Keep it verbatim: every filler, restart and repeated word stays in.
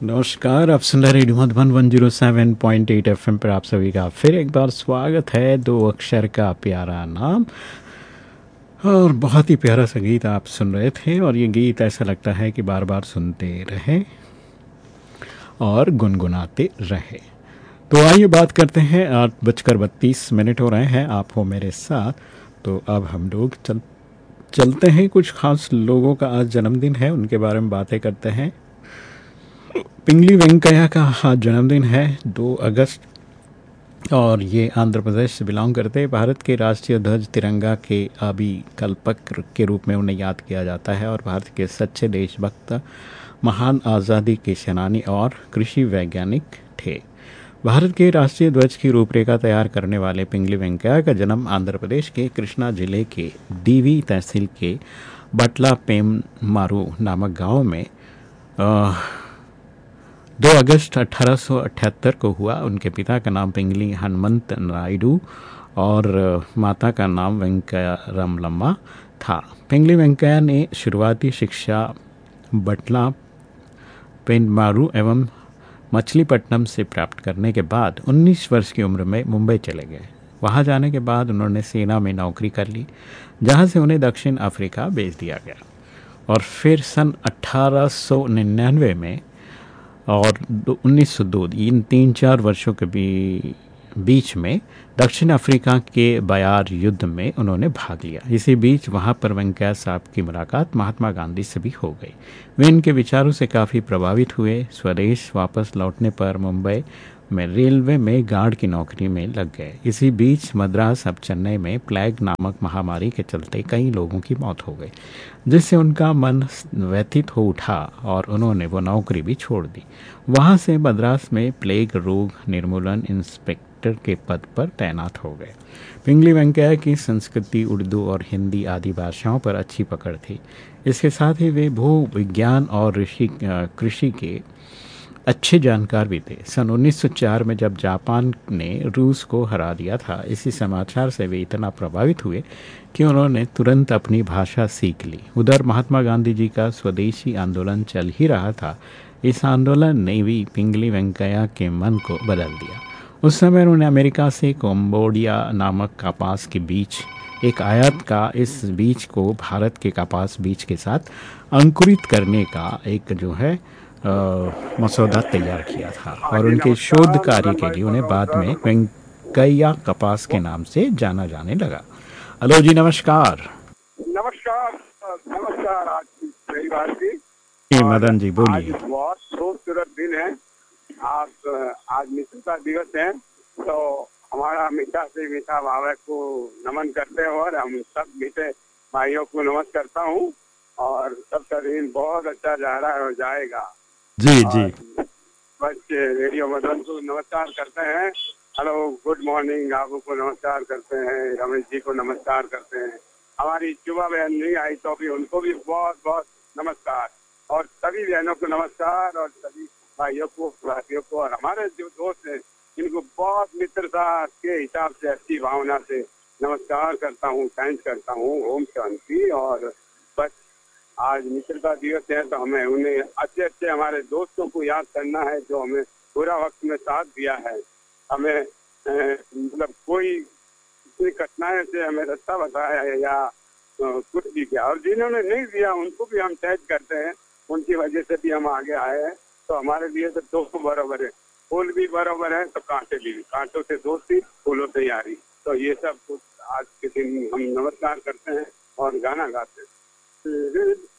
नमस्कार, आप सुन रहे radio Madhuban one zero seven point eight FM पर आप सभी का फिर एक बार स्वागत है। दो अक्षर का प्यारा नाम और बहुत ही प्यारा सा गीत आप सुन रहे थे और ये गीत ऐसा लगता है कि बार बार सुनते रहे और गुनगुनाते रहे। तो आइए बात करते हैं। आठ बजकर बत्तीस मिनट हो रहे हैं, आप हो मेरे साथ। तो अब हम लोग चल चलते हैं। कुछ खास लोगों का आज जन्मदिन है, उनके बारे में बातें करते हैं। पिंगली वेंकैया का आज जन्मदिन है दो अगस्त और ये आंध्र प्रदेश से बिलोंग करते हैं। भारत के राष्ट्रीय ध्वज तिरंगा के अभिकल्पक के रूप में उन्हें याद किया जाता है और भारत के सच्चे देशभक्त, महान आज़ादी के सेनानी और कृषि वैज्ञानिक थे। भारत के राष्ट्रीय ध्वज की रूपरेखा तैयार करने वाले पिंगली वेंकैया का जन्म आंध्र प्रदेश के कृष्णा जिले के डीवी तहसील के बटला पेममारू नामक गांव में आ, दो अगस्त अठारह सौ अठहत्तर को हुआ। उनके पिता का नाम पिंगली हनुमंत नायडू और माता का नाम वेंकैया रामलम्मा था। पिंगली वेंकैया ने शुरुआती शिक्षा बटला पेममारू एवं मछलीपट्टनम से प्राप्त करने के बाद उन्नीस वर्ष की उम्र में मुंबई चले गए। वहां जाने के बाद उन्होंने सेना में नौकरी कर ली, जहां से उन्हें दक्षिण अफ्रीका भेज दिया गया और फिर सन अठारह सौ निन्यानवे में और उन्नीस सौ दो, इन तीन चार वर्षों के भी बीच में दक्षिण अफ्रीका के बयार युद्ध में उन्होंने भाग लिया। इसी बीच वहां पर वेंकैया साहब की मुलाकात महात्मा गांधी से भी हो गई। वे इनके विचारों से काफ़ी प्रभावित हुए। स्वदेश वापस लौटने पर मुंबई में रेलवे में गार्ड की नौकरी में लग गए। इसी बीच मद्रास अब चेन्नई में प्लेग नामक महामारी के चलते कई लोगों की मौत हो गई, जिससे उनका मन व्यथित हो उठा और उन्होंने वो नौकरी भी छोड़ दी। वहां से मद्रास में प्लेग रोग निर्मूलन इंस्पेक्टर के पद पर तैनात हो गए। पिंगली वेंकैया की संस्कृति, उर्दू और हिंदी आदि भाषाओं पर अच्छी पकड़ थी। इसके साथ ही वे भू विज्ञान और ऋषि कृषि के अच्छे जानकार भी थे। सन उन्नीस सौ चार में जब जापान ने रूस को हरा दिया था, इसी समाचार से वे इतना प्रभावित हुए कि उन्होंने तुरंत अपनी भाषा सीख ली। उधर महात्मा गांधी जी का स्वदेशी आंदोलन चल ही रहा था। इस आंदोलन ने भी पिंगली वेंकैया के मन को बदल दिया। उस समय उन्होंने अमेरिका से कंबोडिया नामक कपास के बीज एक आयात का इस बीज को भारत के कपास बीज के साथ अंकुरित करने का एक जो है आ, मसौदा तैयार किया था और उनके शोध कार्य के लिए उन्हें बाद में वेंकैया कपास के नाम से जाना जाने लगा। हेलो जी, नमस्कार। नमस्कार नमस्कार। आज की रविवार की जी मदन जी बोलिए। आज बहुत खूबसूरत दिन है। आप आज मित्रता दिवस है, तो हमारा मीठा से मीठा भावक को नमन करते हैं और हम सब मीठे भाइयों को नमस्कार करता हूँ और सबका दिन बहुत अच्छा जा रहा है और जाएगा। जी जी। बच्चे रेडियो मधुबन को नमस्कार करते हैं। हेलो, गुड मॉर्निंग आपको को नमस्कार करते हैं। रमेश जी को नमस्कार करते हैं। हमारी युवा बहन नहीं आई तो भी उनको भी बहुत बहुत नमस्कार और सभी बहनों को नमस्कार और सभी भाइयों को, भाइयों को और हमारे जो दोस्त हैं इनको बहुत मित्रता के हिसाब से, अच्छी भावना से नमस्कार करता हूँ, थैंक्स करता हूँ। ओम शांति। और बस आज मित्रता दिवस है तो हमें उन्हें अच्छे अच्छे हमारे दोस्तों को याद करना है जो हमें बुरा वक्त में साथ दिया है। हमें मतलब कोई कठिनाई से हमें रास्ता बताया है या कुछ भी किया, और जिन्होंने नहीं दिया उनको भी हम टैग करते हैं। उनकी वजह से भी हम आगे आए हैं। तो हमारे लिए तो दोनों बराबर है, फूल भी बराबर है तो कांटे भी। कांटों से दोस्ती, फूलों से यारी। तो ये सब कुछ आज के दिन हम नमस्कार करते हैं और गाना गाते हैं।